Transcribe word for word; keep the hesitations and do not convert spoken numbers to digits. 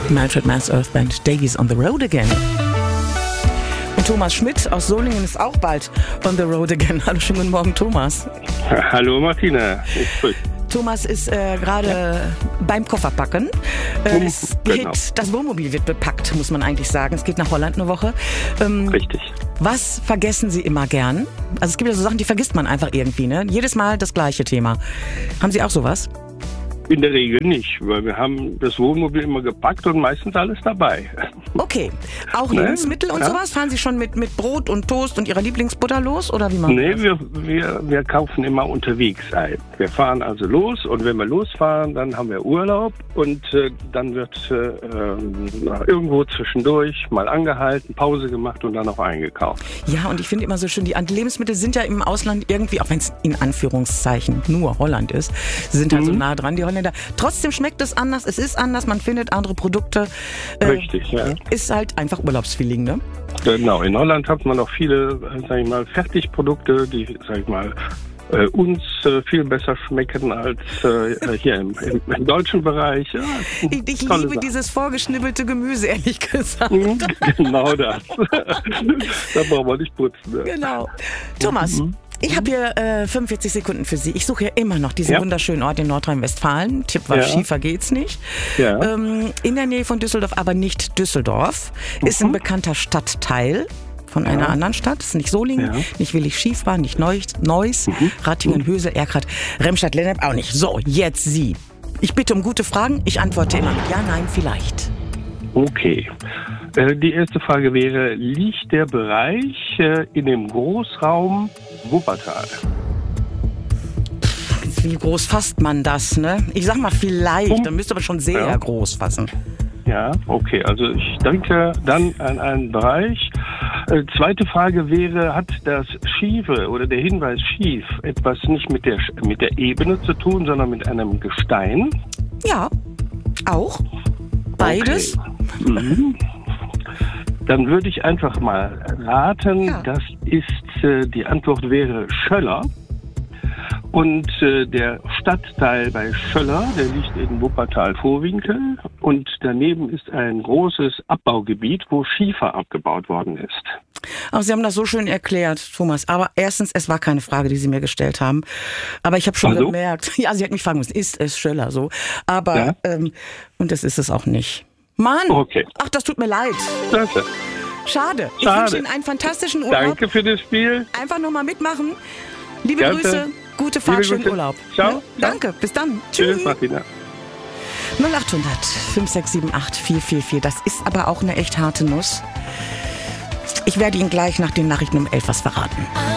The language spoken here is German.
Manfred Mann's Earth Band, Davies on the Road Again. Und Thomas Schmidt aus Solingen ist auch bald on the road again. Hallo, schönen guten Morgen, Thomas. Hallo, Martina. Ich grüße. Thomas ist äh, gerade ja. beim Kofferpacken. Äh, es geht, genau. Das Wohnmobil wird bepackt, muss man eigentlich sagen. Es geht nach Holland eine Woche. Ähm, Richtig. Was vergessen Sie immer gern? Also es gibt ja so Sachen, die vergisst man einfach irgendwie, ne? Jedes Mal das gleiche Thema. Haben Sie auch sowas? In der Regel nicht, weil wir haben das Wohnmobil immer gepackt und meistens alles dabei. Okay. Auch ne? Lebensmittel und ja. sowas? Fahren Sie schon mit, mit Brot und Toast und Ihrer Lieblingsbutter los? Oder wie machen Nee, das? wir, wir, wir kaufen immer unterwegs ein. Wir fahren also los und wenn wir losfahren, dann haben wir Urlaub und äh, dann wird äh, irgendwo zwischendurch mal angehalten, Pause gemacht und dann auch eingekauft. Ja, und ich finde immer so schön, die Lebensmittel sind ja im Ausland irgendwie, auch wenn es in Anführungszeichen nur Holland ist, sie sind halt mhm. so nah dran, die Holländer. Trotzdem schmeckt es anders, es ist anders, man findet andere Produkte. Äh, Richtig, ja. Ist halt einfach Urlaubsfeeling, ne? Genau, in Holland hat man auch viele, sag ich mal, Fertigprodukte, die, sag ich mal, äh, uns äh, viel besser schmecken als äh, hier im, im, im deutschen Bereich. Ja, ich ich liebe Sache. Dieses vorgeschnibbelte Gemüse, ehrlich gesagt. Genau das. Da brauchen wir nicht putzen. Ne? Genau. Thomas, mhm. ich habe hier äh, fünfundvierzig Sekunden für Sie. Ich suche ja immer noch diesen ja. wunderschönen Ort in Nordrhein-Westfalen. Tipp war, ja. Schiefer geht's nicht. Ja. Ähm, in der Nähe von Düsseldorf, aber nicht Düsseldorf. Mhm. Ist ein bekannter Stadtteil von ja. einer anderen Stadt. Ist nicht Solingen, ja. nicht Willig-Schiefbahn, nicht Neuss, Neuss mhm. Ratingen, mhm. Hösel, Erkrath, Remstadt-Lennep auch nicht. So, jetzt Sie. Ich bitte um gute Fragen. Ich antworte immer mit Ja, Nein, vielleicht. Okay. Die erste Frage wäre, liegt der Bereich in dem Großraum Wuppertal? Wie groß fasst man das, ne? Ich sag mal vielleicht, dann müsste man schon sehr ja. groß fassen. Ja, okay, also ich denke dann an einen Bereich. Äh, zweite Frage wäre, hat das Schiefe oder der Hinweis Schief etwas nicht mit der, mit der Ebene zu tun, sondern mit einem Gestein? Ja, auch. Beides. Okay. Mhm. Dann würde ich einfach mal raten, ja. das ist, äh, die Antwort wäre Schöller. Und äh, der Stadtteil bei Schöller, der liegt in Wuppertal-Vorwinkel. Und daneben ist ein großes Abbaugebiet, wo Schiefer abgebaut worden ist. Ach, Sie haben das so schön erklärt, Thomas. Aber erstens, es war keine Frage, die Sie mir gestellt haben. Aber ich habe schon also? gemerkt, ja, Sie hätten mich fragen müssen, ist es Schöller so? Aber, ja. ähm, und das ist es auch nicht. Mann! Okay. Ach, das tut mir leid. Klasse. Schade. Ich Schade. wünsche Ihnen einen fantastischen Urlaub. Danke für das Spiel. Einfach nochmal mitmachen. Liebe Danke. Grüße, gute Fahrt, schönen Urlaub. Ciao. Ja? Danke, bis dann. Tschüss. Tschüss, Martina. null acht hundert fünf sechs sieben acht vier vier vier. Das ist aber auch eine echt harte Nuss. Ich werde Ihnen gleich nach den Nachrichten um elf was verraten.